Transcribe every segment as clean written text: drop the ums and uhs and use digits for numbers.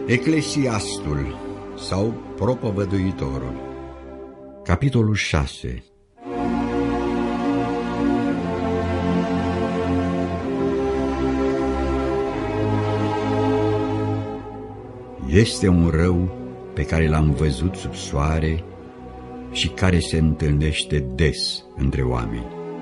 Eclesiastul sau Propovăduitorul, capitolul 6. Este un rău pe care l-am văzut sub soare și care se întâlnește des între oameni.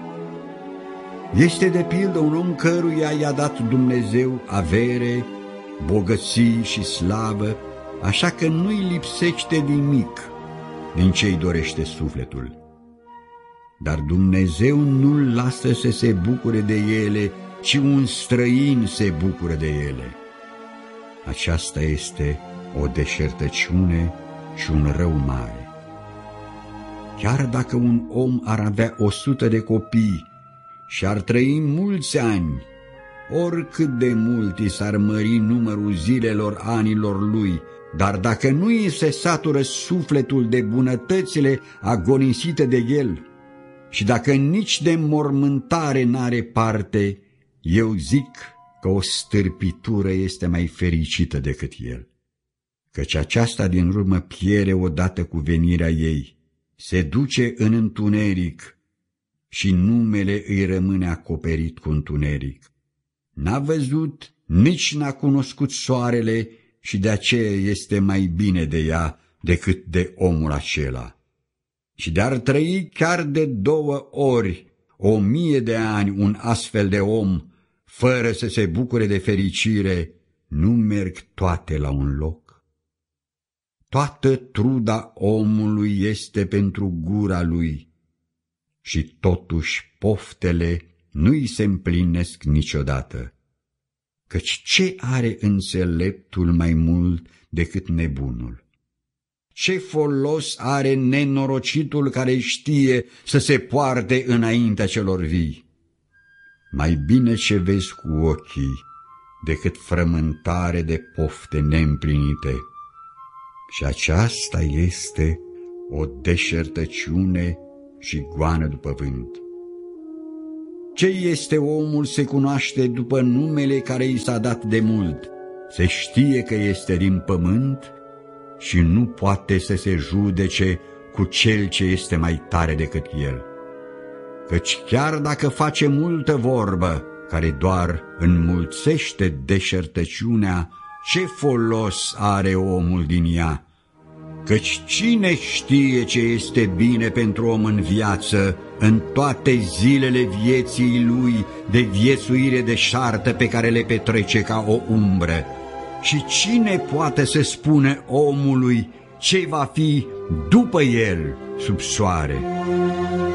Este de pildă un om căruia i-a dat Dumnezeu avere, bogății și slavă, așa că nu-i lipsește nimic din ce-i dorește sufletul. Dar Dumnezeu nu-l lasă să se bucure de ele, ci un străin se bucură de ele. Aceasta este o deșertăciune și un rău mare. Chiar dacă un om ar avea 100 de copii și ar trăi mulți ani, oricât de mult i s-ar mări numărul zilelor anilor lui, dar dacă nu îi se satură sufletul de bunătățile agonisite de el și dacă nici de mormântare n-are parte, eu zic că o stârpitură este mai fericită decât el, căci aceasta din urmă piere odată cu venirea ei, se duce în întuneric și numele îi rămâne acoperit cu întuneric. N-a văzut, nici n-a cunoscut soarele și de aceea este mai bine de ea decât de omul acela. Și de-ar trăi chiar de 2 ori 1000 de ani un astfel de om, fără să se bucure de fericire, nu merg toate la un loc? Toată truda omului este pentru gura lui și totuși poftele nu-i se împlinesc niciodată. Căci ce are înțeleptul mai mult decât nebunul? Ce folos are nenorocitul care știe să se poarte înaintea celor vii? Mai bine ce vezi cu ochii decât frământare de pofte neîmplinite. Și aceasta este o deșertăciune și goană după vânt. Ce este omul se cunoaște după numele care i s-a dat de mult. Se știe că este din pământ și nu poate să se judece cu cel ce este mai tare decât el. Căci chiar dacă face multă vorbă, care doar înmulțește deșertăciunea, ce folos are omul din ea? Căci cine știe ce este bine pentru om în viață, în toate zilele vieții lui de viețuire deșartă pe care le petrece ca o umbră? Și cine poate să spune omului ce va fi după el sub soare?